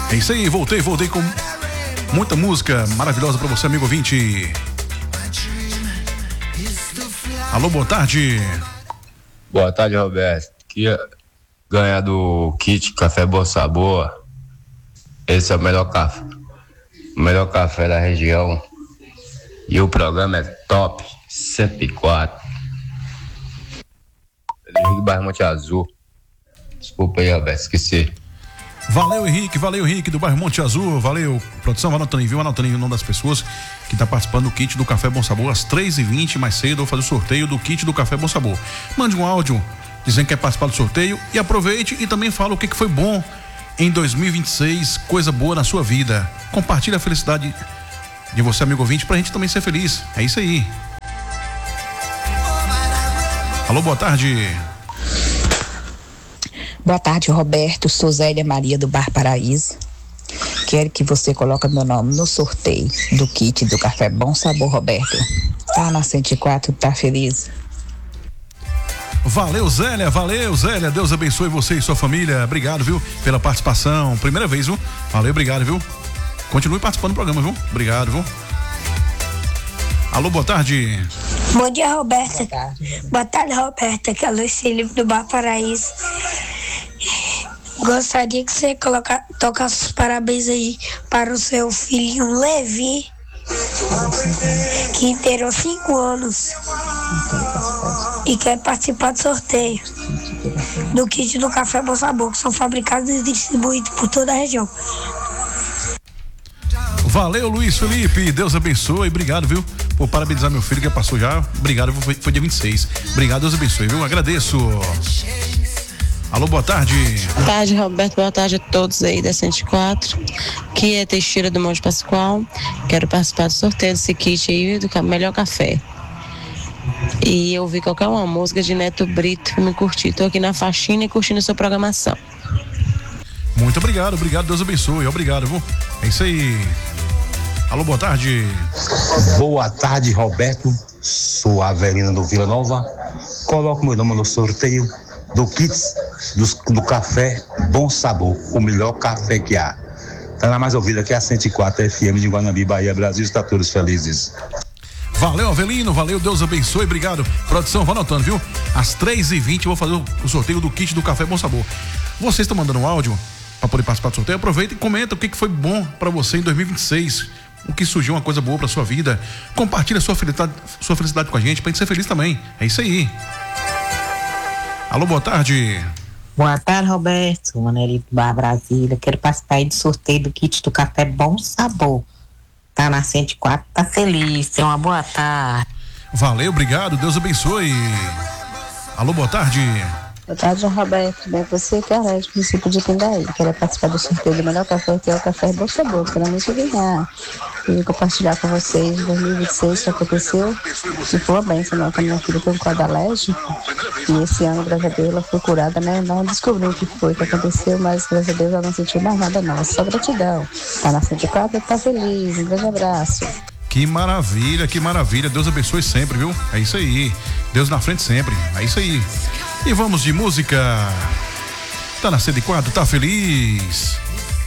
É isso aí, voltei com muita música maravilhosa pra você, amigo ouvinte. Alô, boa tarde. Boa tarde, Roberto. Queria ganhar do kit Café Bom Sabor. Esse é o melhor café da região. E o programa é top 104. Henrique Bairro Monte Azul. Desculpa aí, Roberto, esqueci. Valeu, Henrique, do bairro Monte Azul. Valeu, produção, vai anotando aí, viu? Anotando aí o nome das pessoas que tá participando do kit do Café Bom Sabor. Às 3h20, mais cedo, eu vou fazer o sorteio do kit do Café Bom Sabor. Mande um áudio dizendo que quer participar do sorteio e aproveite e também fala o que foi bom em 2026, coisa boa na sua vida. Compartilhe a felicidade de você, amigo ouvinte, pra gente também ser feliz. É isso aí. Alô, boa tarde. Boa tarde, Roberto. Sou Zélia Maria do Bar Paraíso. Quero que você coloque meu nome no sorteio do kit do Café Bom Sabor, Roberto. Tá na 104, tá feliz? Valeu, Zélia. Deus abençoe você e sua família. Obrigado, viu, pela participação. Primeira vez, viu? Valeu, obrigado, viu? Continue participando do programa, viu? Obrigado, viu? Alô, boa tarde. Bom dia, Roberta. Boa tarde, Roberta. Aqui é a Luiz Felipe do Bar Paraíso. Gostaria que você tocasse os parabéns aí para o seu filhinho Levi, que inteirou 5 anos e quer participar do sorteio do kit do Café Bom Sabor, que são fabricados e distribuídos por toda a região. Valeu, Luiz Felipe, Deus abençoe, obrigado, viu, por parabenizar meu filho que passou já, obrigado, foi dia 26, obrigado, Deus abençoe, viu, agradeço. Alô, boa tarde. Boa tarde, Roberto, boa tarde a todos aí da 104, que é Teixeira do Monte Pascoal, quero participar do sorteio desse kit aí do melhor café. E eu ouvi qualquer uma música de Neto Brito pra me curtir, tô aqui na faxina e curtindo a sua programação. Muito obrigado, Deus abençoe, obrigado, viu? É isso aí. Alô, boa tarde. Boa tarde, Roberto. Sou a Avelina do Vila Nova. Coloco meu nome no sorteio do kit do Café Bom Sabor, o melhor café que há. Tá na mais ouvida que é a 104 FM de Guanambi, Bahia, Brasil. Está todos felizes. Valeu, Avelino, valeu, Deus abençoe, obrigado. Produção, vai anotando, viu? Às 3h20 eu vou fazer o sorteio do kit do Café Bom Sabor. Vocês estão mandando um áudio para poder participar do sorteio? Aproveita e comenta o que foi bom para você em 2026. O que surgiu uma coisa boa para sua vida. Compartilha sua felicidade com a gente pra gente ser feliz também. É isso aí. Alô, boa tarde. Boa tarde, Roberto. Manelito Bar Brasília. Quero participar aí do sorteio do kit do Café Bom Sabor. Tá na 104, tá feliz. Tenha uma boa tarde. Valeu, obrigado. Deus abençoe. Alô, boa tarde. Boa tarde, Roberto. Bem, você que é do município de Pindaí. Quero participar do sorteio do melhor café, que é o Café Bom Sabor. Queremos ganhar. E compartilhar com vocês 2026 que aconteceu. E foi uma bênção, né? Que a minha filha tem um quadro alérgico. E esse ano, graças a Deus, ela foi curada, né? Não descobriu o que foi que aconteceu, mas graças a Deus ela não sentiu mais nada, não. Só gratidão. Tá na 104, tá feliz. Um grande abraço. Que maravilha. Deus abençoe sempre, viu? É isso aí. Deus na frente sempre. É isso aí. E vamos de música. Tá na 104, tá feliz.